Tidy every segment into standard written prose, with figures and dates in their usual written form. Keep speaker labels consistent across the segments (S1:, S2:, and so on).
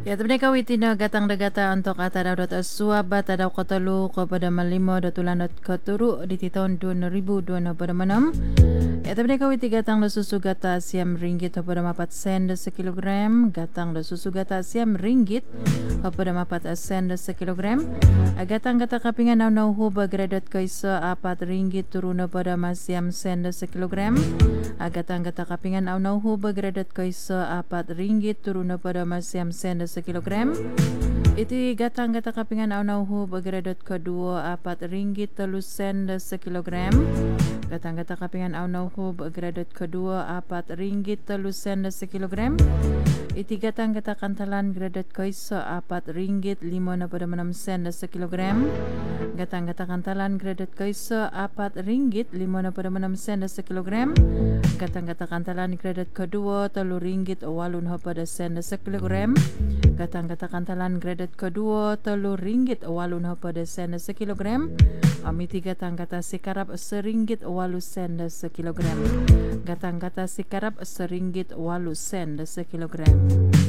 S1: Ya, tapi kau itina gatang dagata untuk ata daw dot suaba tadaw katalu kepada malimo datulan dot katuru di tahun 2026. Ya, tapi kau iti gatang da susu gata siam ringgit kepada 4 sen sekilogram, gatang da susu gata siam ringgit kepada 4 sen sekilogram. Gatang gata kapingan naw ho bagradot kaisa 4 ringgit turun pada masiam sen sekilogram. Gatang gata kapingan naw ho bagradot kaisa 4 ringgit turun pada masiam sen sekilogram. Iti gatang gata kapingan naw ho bagradot kedua 4 ringgit 3 sen sekilogram. Gatang gata kapingan naw ho bagradot kedua 4 ringgit 3 sen sekilogram. Iti gatang gata kantalan gradot kaisa 4 ringgit 5 sen sekilogram. Gatang gata kantalan gradot kaisa 4 ringgit 5 sen sekilogram. Gatang gata kantalan gradot kedua 3 ringgit 8 sen sekilogram. Gatang gata kantalan gradot kedua 3 ringgit 8 sen sekilogram. Amiti gatang gata sikarap seringgit 8 sen sekilogram. Gatang gata sikarap seringgit 8 sen sekilogram.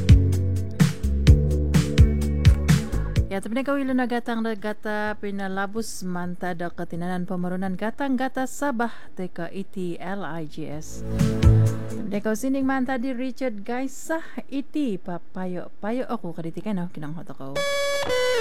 S1: Ya, tapi kau ilu na gatang da gata pinalabus manta da ketinanan pemarunan gatang gata Sabah teka iti LIGS. Tapi kau sining manta di Richard Gaisah iti papayo payo aku kaditikan kinang hoto kau.